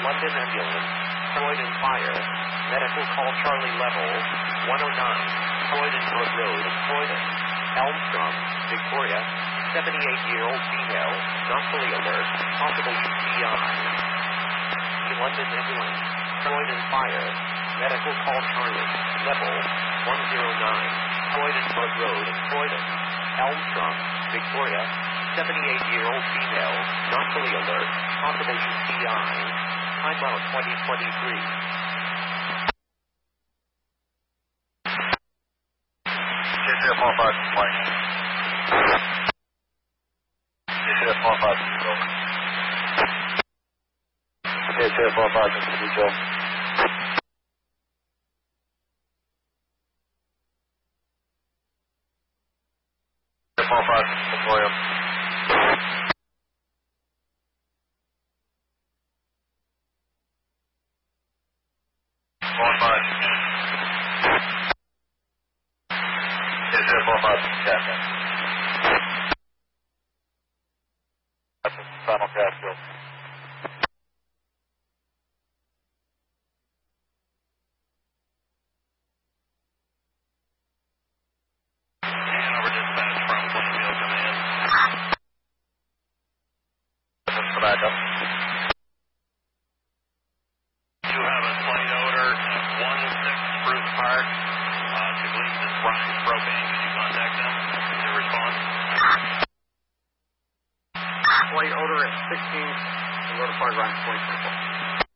London ambulance, Croydon Fire, medical call Charlie level 109, Croydon Brook Road, Croydon, Elmstrom, Victoria, 78-year-old female, not fully alert, possible UTI. London ambulance, Croydon Fire, medical call Charlie, level 109, Croydon Brook Road, Croydon, Elmstrom, Victoria, 78-year-old female, not fully alert, possible UTI, time out 2023. JCF 15 complaint. JCF 15 over. JCF 15 to detail. JCF 15 William. Final gas bill. Hanover dispatch from Plainfield Command. For backup. You have a slight odor at 16 Spruce Park. To believe this Ryan's propane. Could you contact them? Your response? Slight odor at 16, Road Park, Ryan 2024.